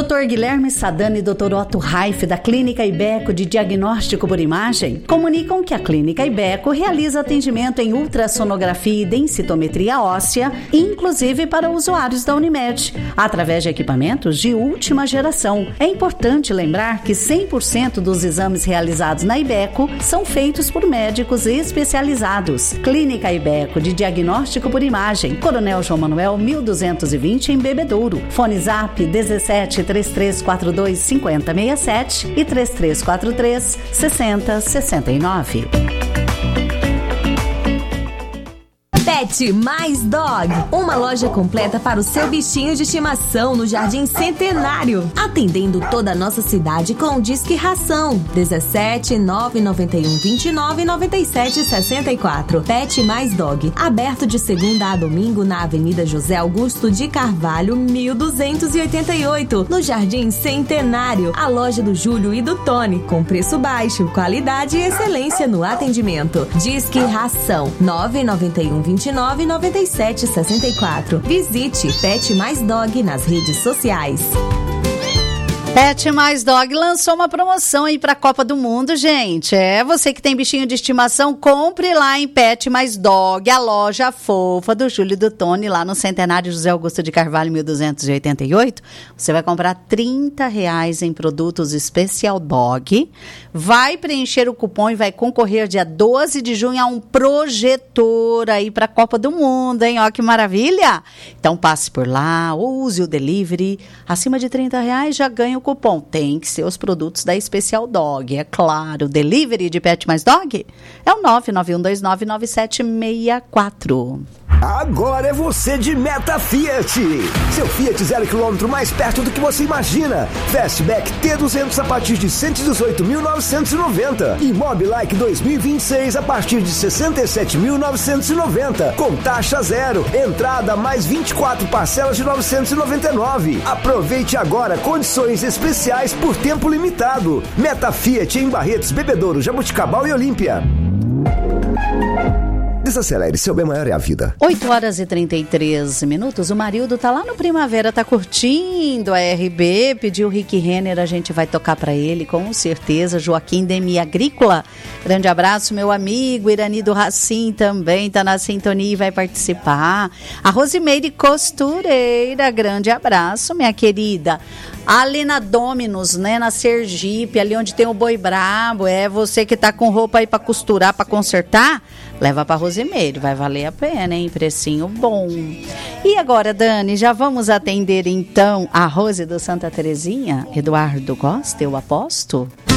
Dr. Guilherme Sadani e Dr. Otto Raif, da Clínica Ibeco de Diagnóstico por Imagem, comunicam que a Clínica Ibeco realiza atendimento em ultrassonografia e densitometria óssea, inclusive para usuários da Unimed, através de equipamentos de última geração. É importante lembrar que 100% dos exames realizados na Ibeco são feitos por médicos especializados. Clínica Ibeco de Diagnóstico por Imagem, Coronel João Manuel 1220 em Bebedouro. Fone Zap 17 3342 5067 e 3343 6069. Pet Mais Dog, uma loja completa para o seu bichinho de estimação no Jardim Centenário, atendendo toda a nossa cidade com Disque Ração 17 991 29 97 64. Pet Mais Dog, aberto de segunda a domingo na Avenida José Augusto de Carvalho 1288, no Jardim Centenário, a loja do Júlio e do Tony, com preço baixo, qualidade e excelência no atendimento. Disque Ração 991 29 97 64. Visite Pet Mais Dog nas redes sociais. Pet Mais Dog lançou uma promoção aí para a Copa do Mundo, gente. Você que tem bichinho de estimação, compre lá em Pet Mais Dog, a loja fofa do Júlio e do Tony, lá no Centenário José Augusto de Carvalho, 1288. Você vai comprar R$30 em produtos Special Dog, vai preencher o cupom e vai concorrer dia 12 de junho a um projetor aí para a Copa do Mundo, hein? Ó, que maravilha! Então passe por lá, use o delivery, acima de R$30 já ganha o cupom. Tem que ser os produtos da Special Dog, é claro. Delivery de Pet Mais Dog é o 991299764. Agora é você de Meta Fiat. Seu Fiat 0 km mais perto do que você imagina. Fastback T200 a partir de 118.990. E Mobilike 2026 a partir de 67.990. Com taxa zero. Entrada mais 24 parcelas de 999. Aproveite agora condições especiais por tempo limitado. Meta Fiat em Barretos, Bebedouro, Jabuticabal e Olímpia. Desacelere, seu bem maior é a vida. 8h33. O Marildo tá lá no Primavera, tá curtindo a RB, pediu o Rick Renner, a gente vai tocar pra ele, com certeza. Joaquim Demi Agrícola, grande abraço, meu amigo. Irani do Racim também tá na sintonia e vai participar. A Rosimeire Costureira, grande abraço, minha querida. Ali na Dominus, né, na Sergipe, ali onde tem o Boi Brabo, você que tá com roupa aí pra costurar, pra consertar, leva pra Rosimeire, vai valer a pena, hein, precinho bom. E agora, Dani, já vamos atender então a Rose do Santa Terezinha? Eduardo gosta, eu aposto?